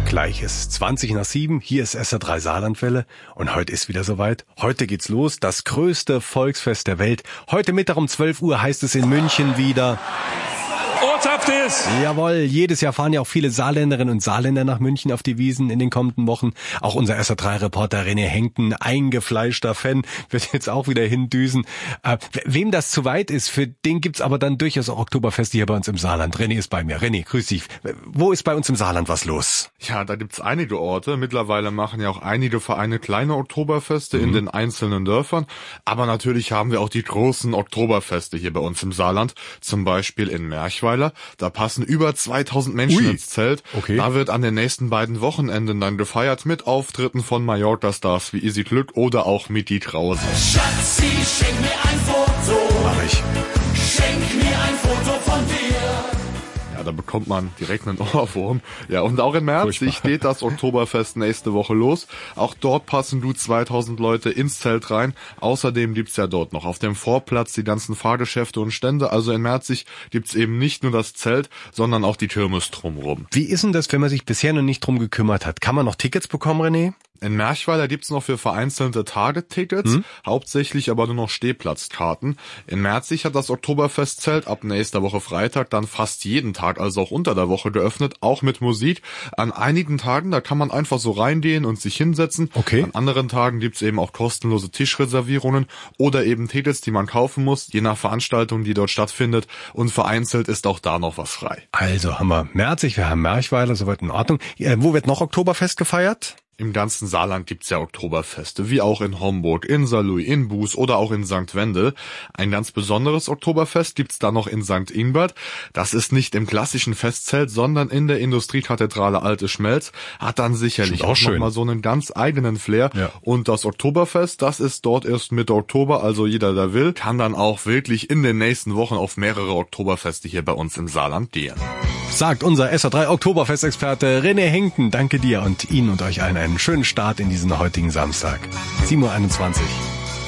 Gleich ist 7:20. Hier ist SR3 Saarlandwelle und heute ist wieder soweit. Heute geht's los, das größte Volksfest der Welt. Heute Mittag um 12 Uhr heißt es in München wieder. Ortshaft ist! Jawohl, jedes Jahr fahren ja auch viele Saarländerinnen und Saarländer nach München auf die Wiesen in den kommenden Wochen. Auch unser SR3-Reporter René Henken, eingefleischter Fan, wird jetzt auch wieder hindüsen. Wem das zu weit ist, für den gibt's aber dann durchaus auch Oktoberfeste hier bei uns im Saarland. René ist bei mir. René, grüß dich. Wo ist bei uns im Saarland was los? Ja, da gibt's einige Orte. Mittlerweile machen ja auch einige Vereine kleine Oktoberfeste in den einzelnen Dörfern. Aber natürlich haben wir auch die großen Oktoberfeste hier bei uns im Saarland. Zum Beispiel in Merchweiler. Da passen über 2000 Menschen ins Zelt. Okay. Da wird an den nächsten beiden Wochenenden dann gefeiert mit Auftritten von Mallorca-Stars wie Easy Glück oder auch Miki Krause. Schatzi, schenk mir ein Foto. Mach ich. Schenk mir ein Foto von dir. Ja, da bekommt man direkt einen Ohrwurm. Ja, und auch in Merzig geht das Oktoberfest nächste Woche los. Auch dort passen gut 2000 Leute ins Zelt rein. Außerdem gibt's ja dort noch auf dem Vorplatz die ganzen Fahrgeschäfte und Stände. Also in Merzig gibt's eben nicht nur das Zelt, sondern auch die Kirmes drumrum. Wie ist denn das, wenn man sich bisher noch nicht drum gekümmert hat? Kann man noch Tickets bekommen, René? In Merchweiler gibt's noch für vereinzelte Tage-Tickets, hauptsächlich aber nur noch Stehplatzkarten. In Merzig hat das Oktoberfestzelt ab nächster Woche Freitag dann fast jeden Tag, also auch unter der Woche geöffnet, auch mit Musik. An einigen Tagen, da kann man einfach so reingehen und sich hinsetzen. Okay. An anderen Tagen gibt's eben auch kostenlose Tischreservierungen oder eben Tickets, die man kaufen muss, je nach Veranstaltung, die dort stattfindet. Und vereinzelt ist auch da noch was frei. Also haben wir Merzig, wir haben Merchweiler, soweit in Ordnung. Wo wird noch Oktoberfest gefeiert? Im ganzen Saarland gibt's ja Oktoberfeste, wie auch in Homburg, in Saarlouis, in Buß oder auch in St. Wendel. Ein ganz besonderes Oktoberfest gibt's da noch in St. Ingbert. Das ist nicht im klassischen Festzelt, sondern in der Industriekathedrale Alte Schmelz. Hat dann sicherlich auch nochmal so einen ganz eigenen Flair. Ja. Und das Oktoberfest, das ist dort erst Mitte Oktober, also jeder, der will, kann dann auch wirklich in den nächsten Wochen auf mehrere Oktoberfeste hier bei uns im Saarland gehen. Sagt unser SR3 Oktoberfestexperte René Henken. Danke dir und Ihnen und euch allen einen schönen Start in diesen heutigen Samstag. 7:21 Uhr.